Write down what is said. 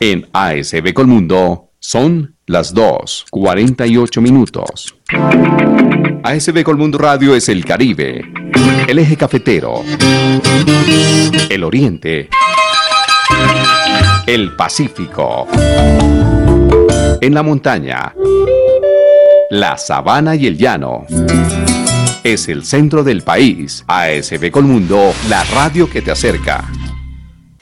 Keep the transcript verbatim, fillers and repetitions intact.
En A S B Colmundo son las dos, cuarenta y ocho minutos. A S B Colmundo Radio es el Caribe, el eje cafetero, el Oriente, el Pacífico, en la montaña, la sabana y el llano. Es el centro del país. A S B Colmundo, la radio que te acerca.